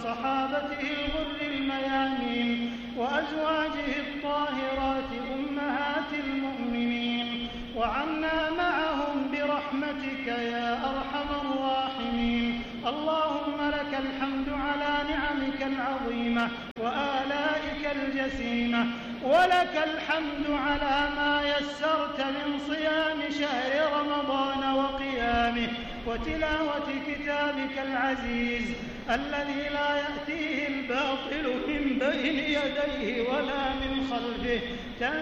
صحابته الغر الميامين وأزواجه الطاهرات أمهات المؤمنين وعنا معهم برحمتك يا أرحم الراحمين. اللهم لك الحمد على نعمك العظيمة وآلائك الجسيمة، ولك الحمد على ما يسرت من صيام شهر رمضان وقيامه وتلاوة كتابك العزيز الذي لا يأتيه الباطل من بين يديه ولا من خلفه.